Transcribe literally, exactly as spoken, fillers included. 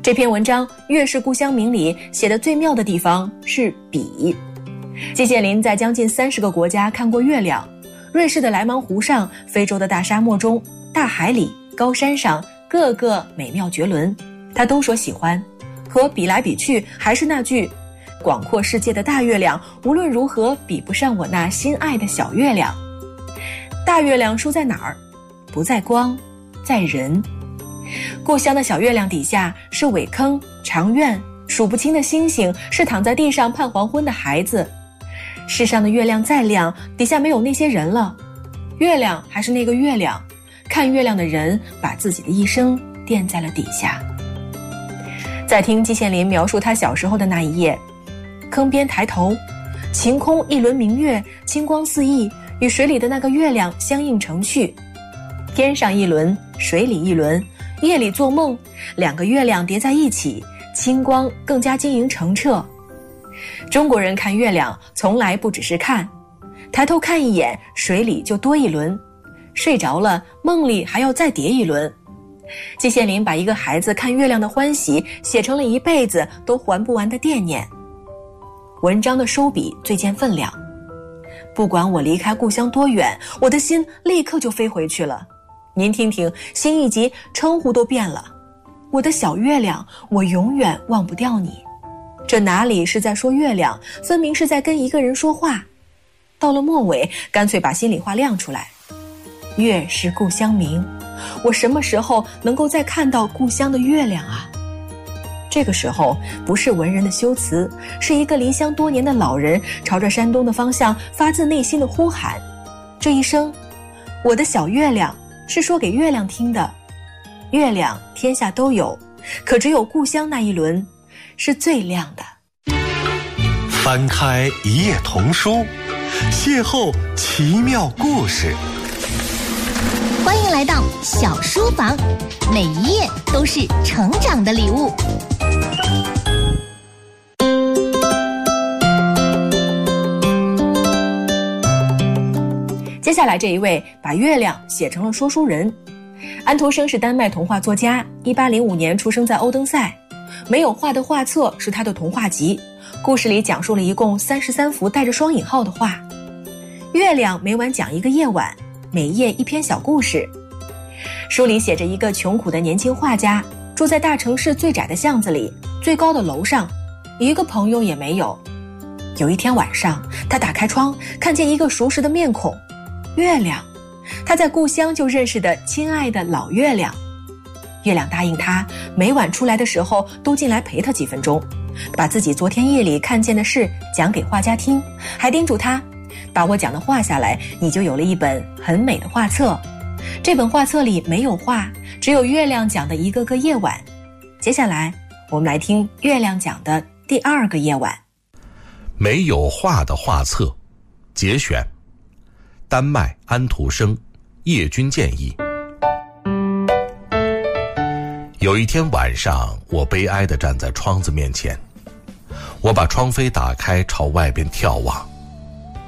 这篇文章《月是故乡明》里写的最妙的地方是比。季羡林在将近三十个国家看过月亮，瑞士的莱芒湖上，非洲的大沙漠中，大海里，高山上，个个美妙绝伦，他都说喜欢。可比来比去，还是那句，广阔世界的大月亮无论如何比不上我那心爱的小月亮。大月亮输在哪儿？不在光，在人。故乡的小月亮底下是苇坑、长院，数不清的星星，是躺在地上盼黄昏的孩子。世上的月亮再亮，底下没有那些人了。月亮还是那个月亮，看月亮的人把自己的一生垫在了底下。再听季羡林描述他小时候的那一夜，坑边抬头，晴空一轮明月，金光四溢，与水里的那个月亮相映成趣。天上一轮，水里一轮，夜里做梦，两个月亮叠在一起，清光更加晶莹澄澈。中国人看月亮从来不只是看，抬头看一眼，水里就多一轮，睡着了，梦里还要再叠一轮。季羡林把一个孩子看月亮的欢喜写成了一辈子都还不完的惦念。文章的收笔最见分量，不管我离开故乡多远，我的心立刻就飞回去了。您听听，心一急，称呼都变了。我的小月亮，我永远忘不掉你。这哪里是在说月亮，分明是在跟一个人说话。到了末尾，干脆把心里话亮出来。月是故乡明，我什么时候能够再看到故乡的月亮啊？这个时候不是文人的修辞，是一个离乡多年的老人朝着山东的方向发自内心的呼喊。这一声我的小月亮是说给月亮听的。月亮天下都有，可只有故乡那一轮是最亮的。 翻开一页童书，邂逅奇妙故事。 欢迎来到小书房，每一页都是成长的礼物。 接下来这一位把月亮写成了说书人。安徒生是丹麦童话作家，一八零五年出生在欧登塞。没有画的画册是他的童话集，故事里讲述了一共三十三幅带着双引号的画。月亮每晚讲一个夜晚，每页一篇小故事。书里写着一个穷苦的年轻画家，住在大城市最窄的巷子里，最高的楼上，一个朋友也没有。有一天晚上，他打开窗，看见一个熟识的面孔，月亮，他在故乡就认识的亲爱的老月亮。月亮答应他，每晚出来的时候都进来陪他几分钟，把自己昨天夜里看见的事讲给画家听，还叮嘱他，把我讲的画下来，你就有了一本很美的画册。这本画册里没有画，只有月亮讲的一个个夜晚。接下来我们来听月亮讲的第二个夜晚。 没有画的画册，节选，丹麦安徒生，叶君建议。有一天晚上，我悲哀地站在窗子面前，我把窗扉打开，朝外边眺望。